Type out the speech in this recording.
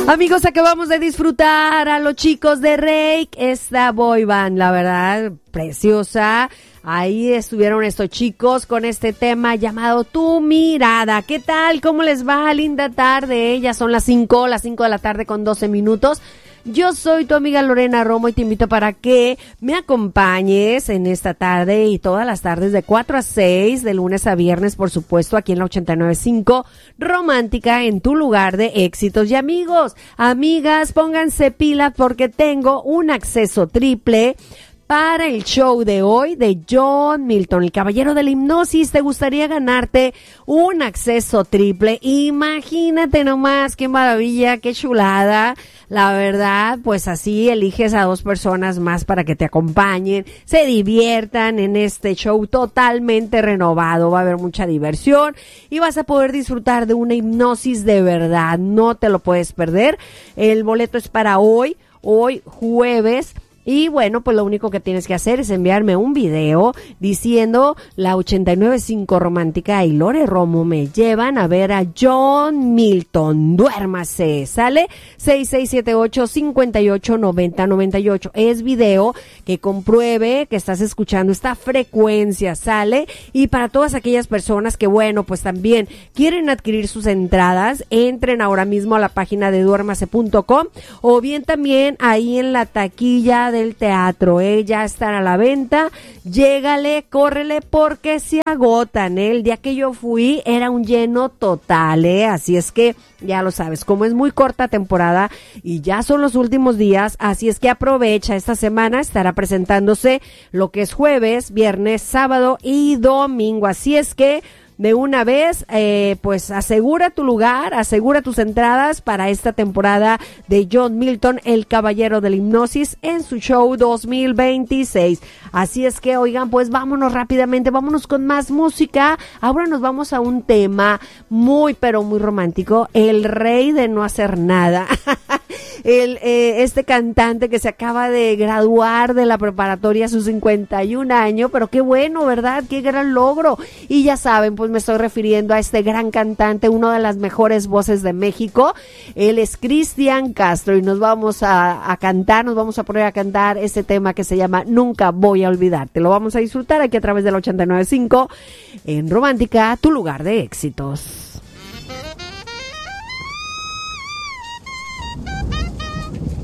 Amigos, acabamos de disfrutar a los chicos de Reik, esta boy band, la verdad, preciosa. Ahí estuvieron estos chicos con este tema llamado Tu Mirada. ¿Qué tal? ¿Cómo les va? Linda tarde. Ya son las 5 de la tarde con 12 minutos. Yo soy tu amiga Lorena Romo y te invito para que me acompañes en esta tarde y todas las tardes de 4 a 6, de lunes a viernes, por supuesto, aquí en la 89.5 Romántica, en tu lugar de éxitos. Y amigos, amigas, pónganse pilas porque tengo un acceso triple para el show de hoy de John Milton, el caballero de la hipnosis. ¿Te gustaría ganarte un acceso triple? Imagínate nomás, qué maravilla, qué chulada. La verdad, pues así eliges a 2 personas más para que te acompañen, se diviertan en este show totalmente renovado. Va a haber mucha diversión y vas a poder disfrutar de una hipnosis de verdad. No te lo puedes perder. El boleto es para hoy jueves. Y bueno, pues lo único que tienes que hacer es enviarme un video diciendo la 89.5 Romántica y Lore Romo me llevan a ver a John Milton. Duérmase, ¿sale? 6678-589098. Es video que compruebe que estás escuchando esta frecuencia, ¿sale? Y para todas aquellas personas que, bueno, pues también quieren adquirir sus entradas, entren ahora mismo a la página de duérmase.com o bien también ahí en la taquilla del teatro, ya están a la venta. Llégale, córrele porque se agotan, El día que yo fui era un lleno total, Así es que ya lo sabes, como es muy corta temporada y ya son los últimos días, así es que aprovecha. Esta semana estará presentándose lo que es jueves, viernes, sábado y domingo, así es que de una vez, pues asegura tu lugar, asegura tus entradas para esta temporada de John Milton, el caballero de la hipnosis, en su show 2026. Así es que, oigan, pues vámonos rápidamente, vámonos con más música. Ahora nos vamos a un tema muy, pero muy romántico, el rey de no hacer nada. Este cantante que se acaba de graduar de la preparatoria a sus 51 años, pero qué bueno, ¿verdad? Qué gran logro. Y ya saben, pues me estoy refiriendo a este gran cantante, una de las mejores voces de México. Él es Cristian Castro y nos vamos a cantar, nos vamos a poner a cantar este tema que se llama Nunca Voy a Olvidarte. Lo vamos a disfrutar aquí a través del 89.5 en Romántica, tu lugar de éxitos.